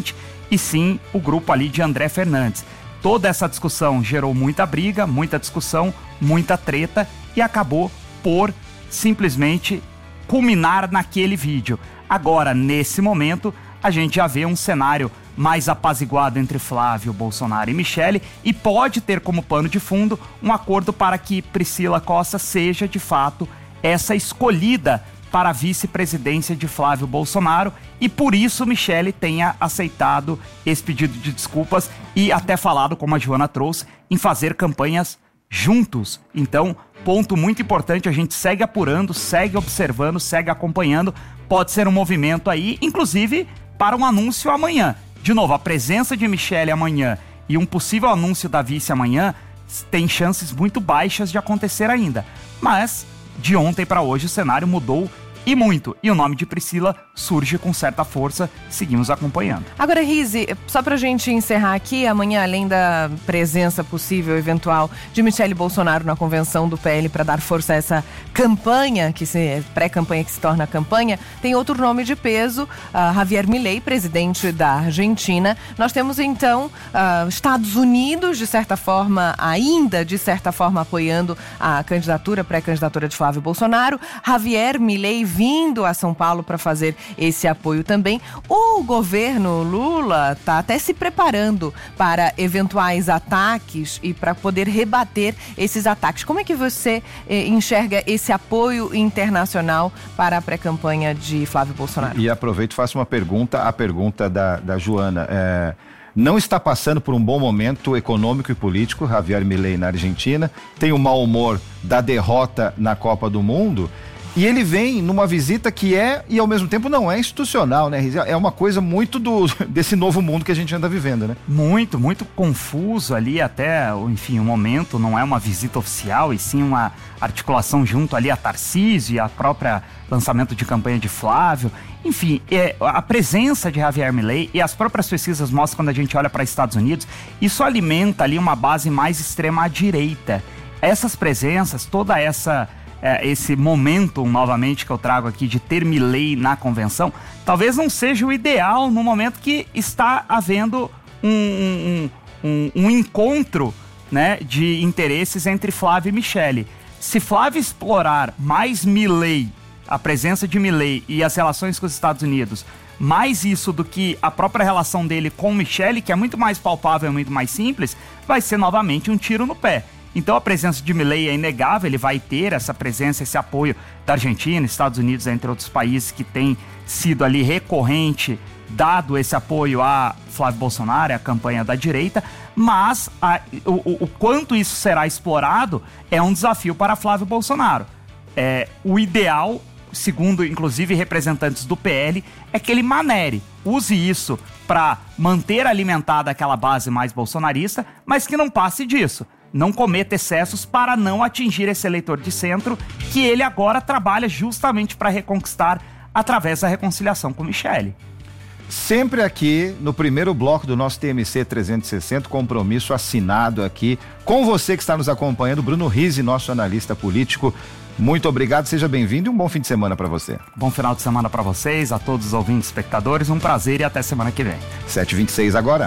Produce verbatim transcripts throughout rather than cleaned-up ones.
presidente, e sim o grupo ali de André Fernandes. Toda essa discussão gerou muita briga, muita discussão, muita treta e acabou por simplesmente culminar naquele vídeo. Agora, nesse momento, a gente já vê um cenário mais apaziguado entre Flávio Bolsonaro e Michele e pode ter como pano de fundo um acordo para que Priscila Costa seja, de fato, essa escolhida para a vice-presidência de Flávio Bolsonaro e por isso Michele tenha aceitado esse pedido de desculpas e até falado, como a Joana trouxe, em fazer campanhas juntos. Então, ponto muito importante, a gente segue apurando, segue observando, segue acompanhando, pode ser um movimento aí, inclusive para um anúncio amanhã. De novo, a presença de Michele amanhã e um possível anúncio da vice amanhã tem chances muito baixas de acontecer ainda. Mas, de ontem para hoje, o cenário mudou e muito. E o nome de Priscila surge com certa força, seguimos acompanhando. Agora, Rizzi, só pra gente encerrar aqui, amanhã, além da presença possível, eventual, de Michele Bolsonaro na convenção do P L para dar força a essa campanha, que se, pré-campanha que se torna campanha, tem outro nome de peso, uh, Javier Milei, presidente da Argentina. Nós temos, então, uh, Estados Unidos, de certa forma, ainda, de certa forma, apoiando a candidatura, pré-candidatura de Flávio Bolsonaro. Javier Milei vindo a São Paulo para fazer esse apoio também. O governo Lula está até se preparando para eventuais ataques e para poder rebater esses ataques. Como é que você eh, enxerga esse apoio internacional para a pré-campanha de Flávio Bolsonaro? E aproveito e faço uma pergunta, a pergunta da, da Joana. É, não está passando por um bom momento econômico e político, Javier Milei na Argentina, tem o mau humor da derrota na Copa do Mundo. E ele vem numa visita que é, e ao mesmo tempo não é institucional, né? É uma coisa muito do, desse novo mundo que a gente anda vivendo, né? Muito, muito confuso ali até, enfim, o momento não é uma visita oficial, e sim uma articulação junto ali a Tarcísio e a própria lançamento de campanha de Flávio. Enfim, é, a presença de Javier Milei e as próprias pesquisas mostram quando a gente olha para os Estados Unidos, isso alimenta ali uma base mais extrema à direita. Essas presenças, toda essa... É, esse momento, novamente, que eu trago aqui de ter Milei na convenção, talvez não seja o ideal no momento que está havendo um, um, um, um encontro, né, de interesses entre Flávio e Michele. Se Flávio explorar mais Milei, a presença de Milei e as relações com os Estados Unidos, mais isso do que a própria relação dele com Michele, que é muito mais palpável, muito mais simples, vai ser novamente um tiro no pé. Então a presença de Milei é inegável, ele vai ter essa presença, esse apoio da Argentina, Estados Unidos, entre outros países que tem sido ali recorrente, dado esse apoio a Flávio Bolsonaro, a campanha da direita, mas a, o, o quanto isso será explorado é um desafio para Flávio Bolsonaro. É, o ideal, segundo inclusive representantes do P L, é que ele manere, use isso para manter alimentada aquela base mais bolsonarista, mas que não passe disso. Não cometa excessos para não atingir esse eleitor de centro que ele agora trabalha justamente para reconquistar através da reconciliação com Michele. Sempre aqui no primeiro bloco do nosso T M C trezentos e sessenta, compromisso assinado aqui com você que está nos acompanhando, Bruno Rizzi, nosso analista político. Muito obrigado, seja bem-vindo e um bom fim de semana para você. Bom final de semana para vocês, a todos os ouvintes e espectadores, um prazer e até semana que vem. sete e vinte e seis agora.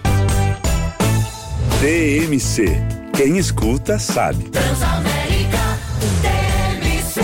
T M C. Quem escuta sabe. Transamérica, T M C.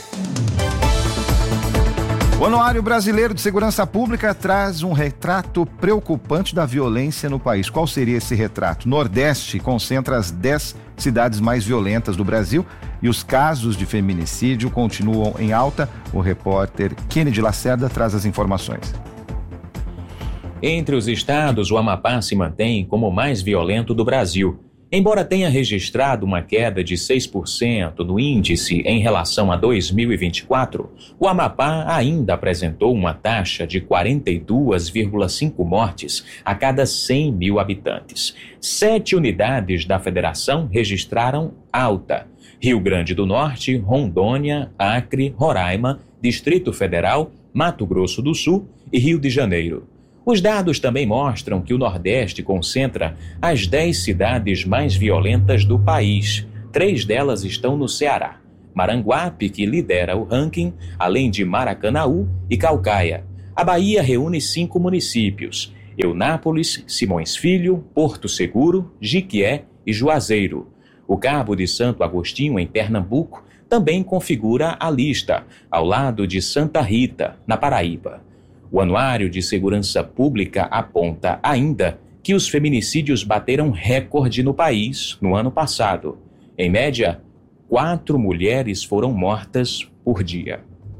O Anuário Brasileiro de Segurança Pública traz um retrato preocupante da violência no país. Qual seria esse retrato? Nordeste concentra as dez cidades mais violentas do Brasil e os casos de feminicídio continuam em alta. O repórter Kennedy Lacerda traz as informações. Entre os estados, o Amapá se mantém como o mais violento do Brasil. Embora tenha registrado uma queda de seis por cento no índice em relação a dois mil e vinte e quatro, o Amapá ainda apresentou uma taxa de quarenta e duas vírgula cinco mortes a cada cem mil habitantes. Sete unidades da federação registraram alta: Rio Grande do Norte, Rondônia, Acre, Roraima, Distrito Federal, Mato Grosso do Sul e Rio de Janeiro. Os dados também mostram que o Nordeste concentra as dez cidades mais violentas do país. Três delas estão no Ceará. Maranguape, que lidera o ranking, além de Maracanaú e Caucaia. A Bahia reúne cinco municípios. Eunápolis, Simões Filho, Porto Seguro, Jiquié e Juazeiro. O Cabo de Santo Agostinho, em Pernambuco, também configura a lista, ao lado de Santa Rita, na Paraíba. O Anuário de Segurança Pública aponta ainda que os feminicídios bateram recorde no país no ano passado. Em média, quatro mulheres foram mortas por dia.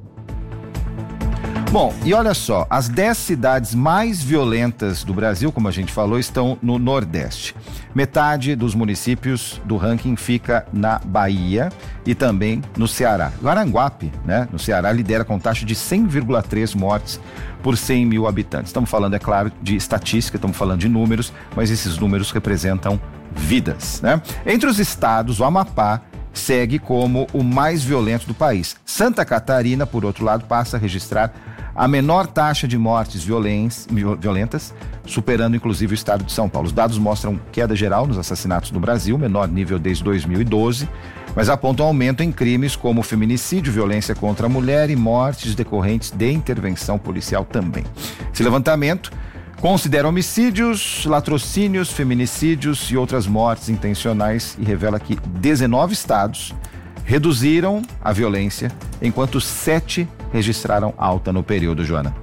Bom, e olha só, as dez cidades mais violentas do Brasil, como a gente falou, estão no Nordeste. Metade dos municípios do ranking fica na Bahia e também no Ceará. O Aranguape, né, no Ceará, lidera com taxa de cem vírgula três mortes por cem mil habitantes. Estamos falando, é claro, de estatística, estamos falando de números, mas esses números representam vidas, né? Entre os estados, o Amapá segue como o mais violento do país. Santa Catarina, por outro lado, passa a registrar a menor taxa de mortes violentas, superando inclusive o estado de São Paulo. Os dados mostram queda geral nos assassinatos no Brasil, menor nível desde dois mil e doze, mas apontam aumento em crimes como feminicídio, violência contra a mulher e mortes decorrentes de intervenção policial também. Esse levantamento considera homicídios, latrocínios, feminicídios e outras mortes intencionais e revela que dezenove estados reduziram a violência, enquanto sete registraram alta no período, Joana.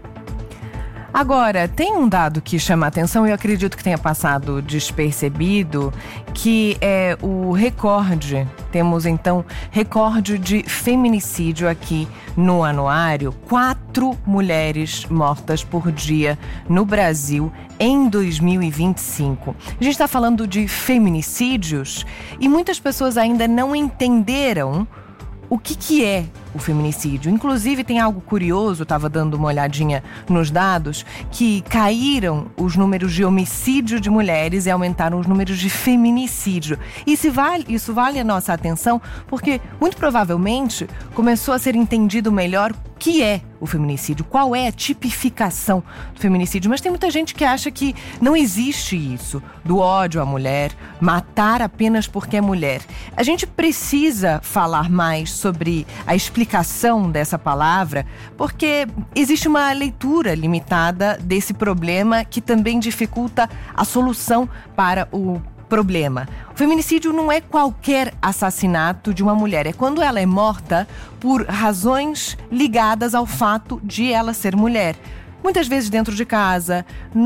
Agora, tem um dado que chama a atenção, e eu acredito que tenha passado despercebido, que é o recorde. Temos, então, recorde de feminicídio aqui no anuário. Quatro mulheres mortas por dia no Brasil em dois mil e vinte e cinco. A gente está falando de feminicídios e muitas pessoas ainda não entenderam o que, que é o feminicídio. Inclusive, tem algo curioso, estava dando uma olhadinha nos dados, que caíram os números de homicídio de mulheres e aumentaram os números de feminicídio. E se vale, isso vale a nossa atenção, porque, muito provavelmente, começou a ser entendido melhor o que é o feminicídio, qual é a tipificação do feminicídio. Mas tem muita gente que acha que não existe isso, do ódio à mulher, matar apenas porque é mulher. A gente precisa falar mais sobre a explicação dessa palavra, porque existe uma leitura limitada desse problema que também dificulta a solução para o problema. O feminicídio não é qualquer assassinato de uma mulher, é quando ela é morta por razões ligadas ao fato de ela ser mulher. Muitas vezes dentro de casa,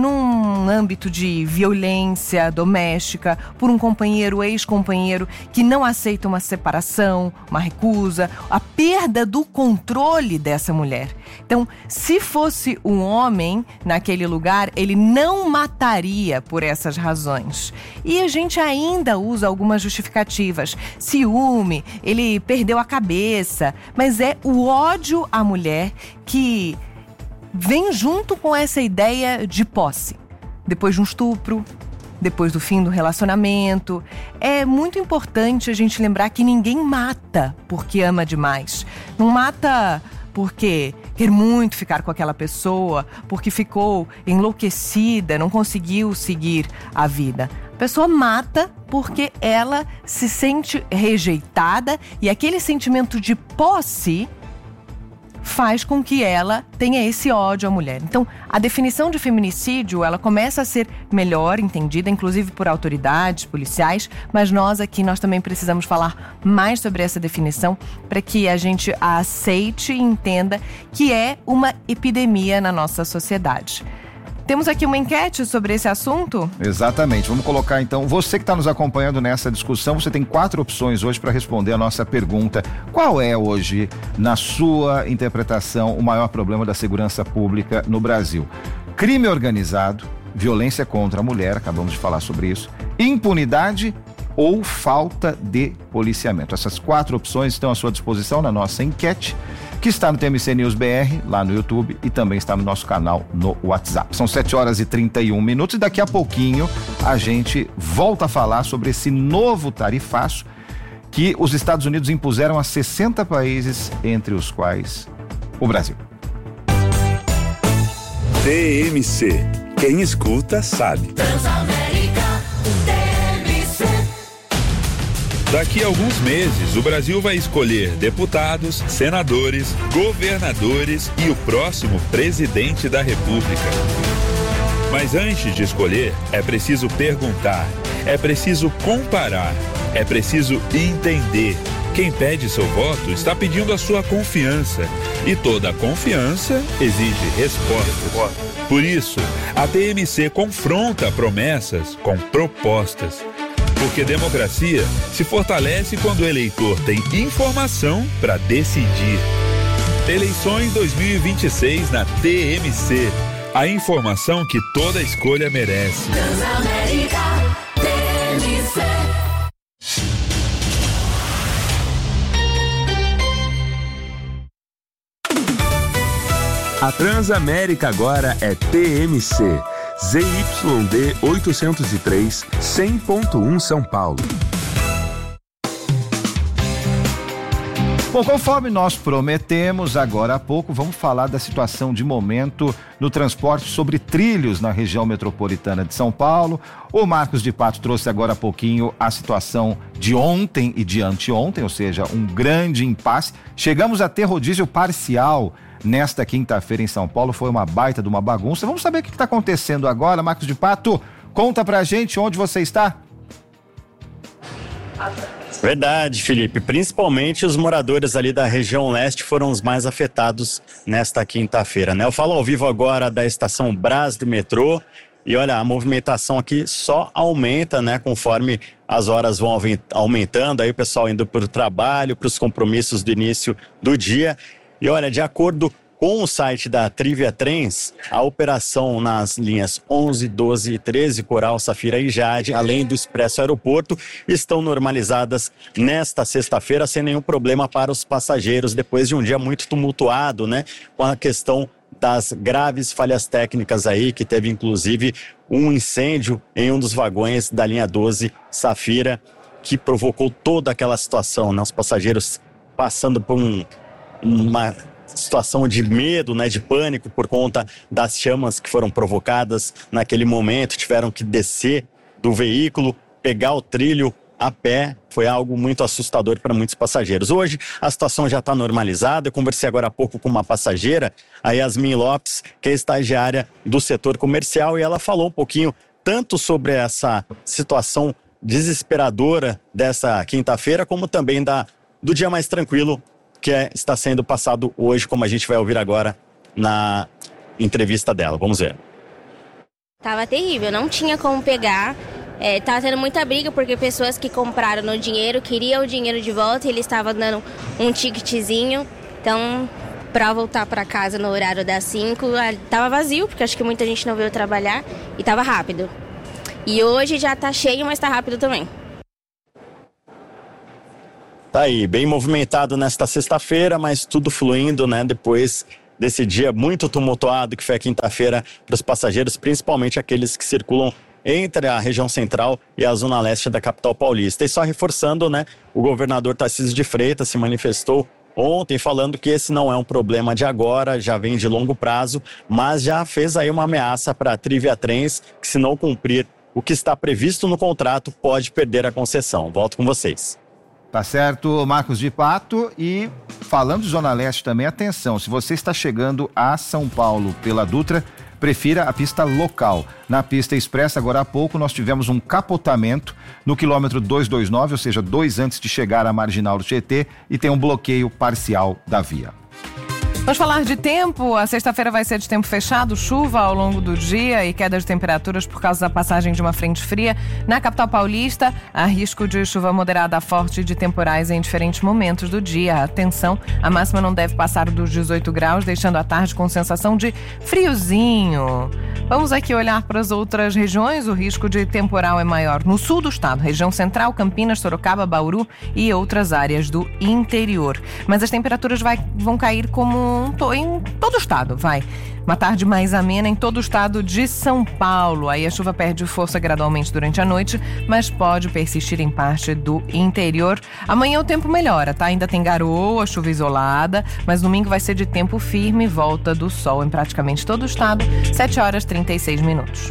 num âmbito de violência doméstica, por um companheiro ou ex-companheiro que não aceita uma separação, uma recusa, a perda do controle dessa mulher. Então, se fosse um homem naquele lugar, ele não mataria por essas razões. E a gente ainda usa algumas justificativas. Ciúme, ele perdeu a cabeça, mas é o ódio à mulher que vem junto com essa ideia de posse. Depois de um estupro, depois do fim do relacionamento. É muito importante a gente lembrar que ninguém mata porque ama demais. Não mata porque quer muito ficar com aquela pessoa, porque ficou enlouquecida, não conseguiu seguir a vida. A pessoa mata porque ela se sente rejeitada e aquele sentimento de posse faz com que ela tenha esse ódio à mulher. Então, a definição de feminicídio, ela começa a ser melhor entendida, inclusive por autoridades policiais, mas nós aqui, nós também precisamos falar mais sobre essa definição para que a gente a aceite e entenda que é uma epidemia na nossa sociedade. Temos aqui uma enquete sobre esse assunto? Exatamente. Vamos colocar então, você que está nos acompanhando nessa discussão, você tem quatro opções hoje para responder a nossa pergunta. Qual é hoje, na sua interpretação, o maior problema da segurança pública no Brasil? Crime organizado, violência contra a mulher, acabamos de falar sobre isso, impunidade ou falta de policiamento? Essas quatro opções estão à sua disposição na nossa enquete, que está no T M C News B R, lá no YouTube, e também está no nosso canal no WhatsApp. São sete horas e trinta e um minutos e daqui a pouquinho a gente volta a falar sobre esse novo tarifaço que os Estados Unidos impuseram a sessenta países, entre os quais o Brasil. T M C. Quem escuta sabe. Daqui a alguns meses, o Brasil vai escolher deputados, senadores, governadores e o próximo presidente da República. Mas antes de escolher, é preciso perguntar, é preciso comparar, é preciso entender. Quem pede seu voto está pedindo a sua confiança. E toda confiança exige respostas. Por isso, a T M C confronta promessas com propostas. Porque democracia se fortalece quando o eleitor tem informação para decidir. Eleições dois mil e vinte e seis na T M C. A informação que toda escolha merece. Transamérica, T M C. A Transamérica agora é T M C. Z Y D oitocentos e três, cem ponto um São Paulo. Bom, conforme nós prometemos agora há pouco, vamos falar da situação de momento no transporte sobre trilhos na região metropolitana de São Paulo. O Marcos de Pato trouxe agora há pouquinho a situação de ontem e de anteontem, ou seja, um grande impasse. Chegamos a ter rodízio parcial nesta quinta-feira em São Paulo, foi uma baita de uma bagunça. Vamos saber o que está acontecendo agora. Marcos de Pato, conta pra gente onde você está. Verdade, Felipe. Principalmente os moradores ali da região leste foram os mais afetados nesta quinta-feira, né? Eu falo ao vivo agora da estação Brás do metrô e olha, a movimentação aqui só aumenta, né? Conforme as horas vão aumentando, aí o pessoal indo para o trabalho, para os compromissos do início do dia. E olha, de acordo com o site da Trivia Trens, a operação nas linhas onze, doze e treze, Coral, Safira e Jade, além do Expresso Aeroporto, estão normalizadas nesta sexta-feira sem nenhum problema para os passageiros, depois de um dia muito tumultuado, né? Com a questão das graves falhas técnicas aí, que teve inclusive um incêndio em um dos vagões da linha doze, Safira, que provocou toda aquela situação, né? Os passageiros passando por um, uma situação de medo, né, de pânico por conta das chamas que foram provocadas naquele momento, tiveram que descer do veículo, pegar o trilho a pé, foi algo muito assustador para muitos passageiros. Hoje a situação já está normalizada, eu conversei agora há pouco com uma passageira, a Yasmin Lopes, que é estagiária do setor comercial, e ela falou um pouquinho tanto sobre essa situação desesperadora dessa quinta-feira, como também da, do dia mais tranquilo que é, está sendo passado hoje, como a gente vai ouvir agora na entrevista dela. Vamos ver. Tava terrível, não tinha como pegar. É, tava tendo muita briga porque pessoas que compraram no dinheiro queriam o dinheiro de volta e eles estavam dando um ticketzinho. Então, para voltar para casa no horário das cinco, tava vazio, porque acho que muita gente não veio trabalhar e tava rápido. E hoje já tá cheio, mas tá rápido também. Tá aí, bem movimentado nesta sexta-feira, mas tudo fluindo, né? Depois desse dia muito tumultuado que foi a quinta-feira para os passageiros, principalmente aqueles que circulam entre a região central e a zona leste da capital paulista. E só reforçando, né? O governador Tarcísio de Freitas se manifestou ontem falando que esse não é um problema de agora, já vem de longo prazo, mas já fez aí uma ameaça para a Trivia Trens, que se não cumprir o que está previsto no contrato, pode perder a concessão. Volto com vocês. Tá certo, Marcos de Pato. E falando de Zona Leste também, atenção, se você está chegando a São Paulo pela Dutra, prefira a pista local. Na pista expressa, agora há pouco, nós tivemos um capotamento no quilômetro duzentos e vinte e nove, ou seja, dois antes de chegar à Marginal do Tietê, e tem um bloqueio parcial da via. Vamos falar de tempo. A sexta-feira vai ser de tempo fechado, chuva ao longo do dia e queda de temperaturas por causa da passagem de uma frente fria. Na capital paulista, há risco de chuva moderada a forte de temporais em diferentes momentos do dia. Atenção, a máxima não deve passar dos dezoito graus, deixando a tarde com sensação de friozinho. Vamos aqui olhar para as outras regiões. O risco de temporal é maior no sul do estado, região central, Campinas, Sorocaba, Bauru e outras áreas do interior. Mas as temperaturas vai, vão cair como em todo o estado, vai. Uma tarde mais amena em todo o estado de São Paulo. Aí a chuva perde força gradualmente durante a noite, mas pode persistir em parte do interior. Amanhã o tempo melhora, tá? Ainda tem garoa, chuva isolada, mas domingo vai ser de tempo firme e volta do sol em praticamente todo o estado. sete horas e trinta e seis minutos.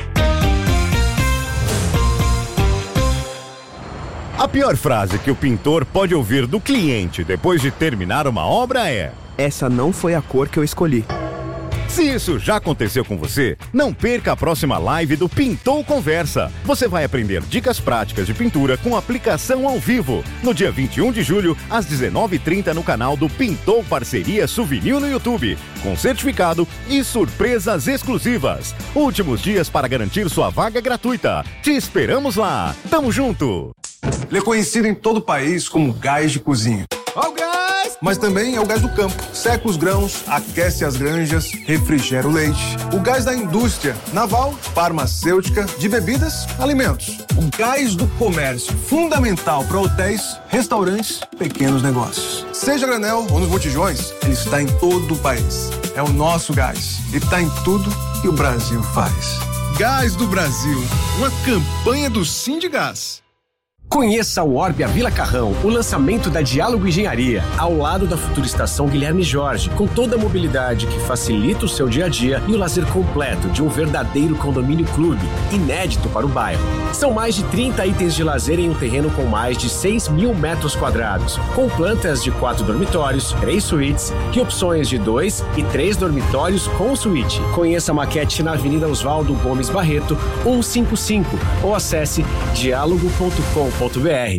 A pior frase que o pintor pode ouvir do cliente depois de terminar uma obra é: essa não foi a cor que eu escolhi. Se isso já aconteceu com você, não perca a próxima live do Pintou Conversa. Você vai aprender dicas práticas de pintura com aplicação ao vivo. No dia vinte e um de julho, às dezenove e trinta, no canal do Pintou Parceria Souvenir no YouTube. Com certificado e surpresas exclusivas. Últimos dias para garantir sua vaga gratuita. Te esperamos lá. Tamo junto! Ele é conhecido em todo o país como gás de cozinha. Ó o gás! Mas também é o gás do campo. Seca os grãos, aquece as granjas, refrigera o leite. O gás da indústria naval, farmacêutica, de bebidas, alimentos. O gás do comércio, fundamental para hotéis, restaurantes, pequenos negócios. Seja granel ou nos botijões, ele está em todo o país. É o nosso gás. E está em tudo que o Brasil faz. Gás do Brasil, uma campanha do Sindigás. Conheça o Orbia Vila Carrão, o lançamento da Diálogo Engenharia, ao lado da futura estação Guilherme Jorge, com toda a mobilidade que facilita o seu dia a dia e o lazer completo de um verdadeiro condomínio clube, inédito para o bairro. São mais de trinta itens de lazer em um terreno com mais de seis mil metros quadrados, com plantas de quatro dormitórios, três suítes e opções de dois e três dormitórios com suíte. Conheça a maquete na Avenida Oswaldo Gomes Barreto, cento e cinquenta e cinco, ou acesse diálogo ponto com ponto br.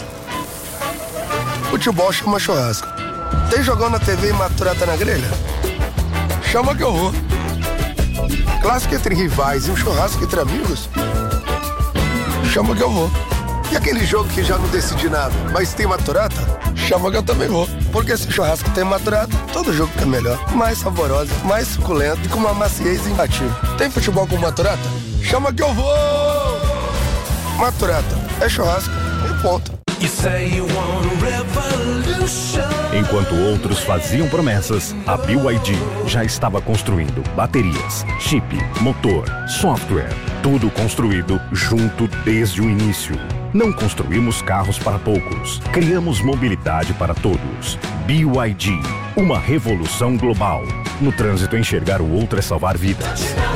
Futebol chama churrasco. Tem jogão na T V e maturata na grelha? Chama que eu vou. Clássico entre rivais e um churrasco entre amigos? Chama que eu vou. E aquele jogo que já não decidi nada, mas tem maturata? Chama que eu também vou. Porque se churrasco tem maturata, todo jogo fica melhor. Mais saborosa, mais suculento e com uma maciez imbatível. Tem futebol com maturata? Chama que eu vou! Maturata, é churrasco e ponto. Enquanto outros faziam promessas, a B Y D já estava construindo baterias, chip, motor, software, tudo construído junto desde o início. Não construímos carros para poucos, criamos mobilidade para todos. B Y D, uma revolução global. No trânsito, enxergar o outro é salvar vidas.